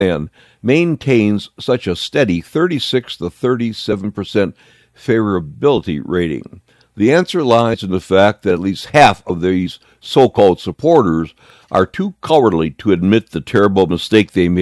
plan maintains such a steady 36 to 37% favorability rating? The answer lies in the fact that at least half of these so-called supporters are too cowardly to admit the terrible mistake they